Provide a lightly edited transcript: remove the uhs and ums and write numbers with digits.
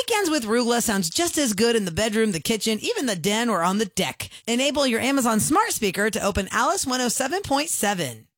Weekends with Rugla sounds just as good in the bedroom, the kitchen, even the den, or on the deck. Enable your Amazon smart speaker to open Alice 107.7.